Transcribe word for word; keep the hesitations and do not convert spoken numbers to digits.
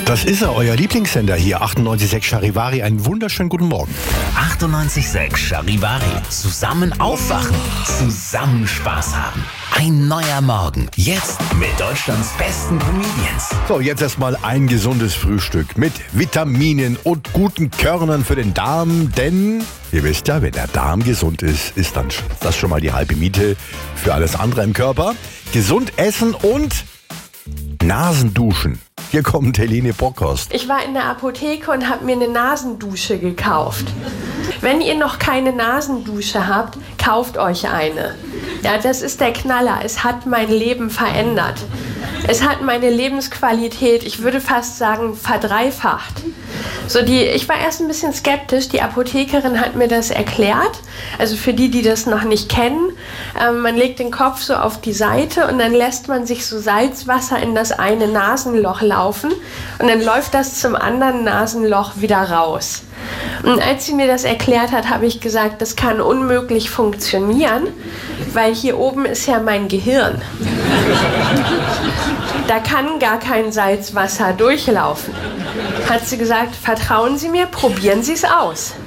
Das ist er, euer Lieblingssender hier, achtundneunzig Komma sechs Charivari. Einen wunderschönen guten Morgen. achtundneunzig Komma sechs Charivari. Zusammen aufwachen, zusammen Spaß haben. Ein neuer Morgen. Jetzt mit Deutschlands besten Comedians. So, jetzt erstmal ein gesundes Frühstück mit Vitaminen und guten Körnern für den Darm. Denn, ihr wisst ja, wenn der Darm gesund ist, ist dann das schon mal die halbe Miete für alles andere im Körper. Gesund essen und Nasenduschen. Hier kommt Helene Bockhorst. Ich war in der Apotheke und habe mir eine Nasendusche gekauft. Wenn ihr noch keine Nasendusche habt, kauft euch eine. Ja, das ist der Knaller. Es hat mein Leben verändert. Es hat meine Lebensqualität, ich würde fast sagen, verdreifacht. So die, ich war erst ein bisschen skeptisch. Die Apothekerin hat mir das erklärt. Also für die, die das noch nicht kennen, äh, man legt den Kopf so auf die Seite und dann lässt man sich so Salzwasser in das eine Nasenloch laufen und dann läuft das zum anderen Nasenloch wieder raus. Und als sie mir das erklärt hat, habe ich gesagt, das kann unmöglich funktionieren, weil hier oben ist ja mein Gehirn. Da kann gar kein Salzwasser durchlaufen. Hat sie gesagt, vertrauen Sie mir, probieren Sie es aus.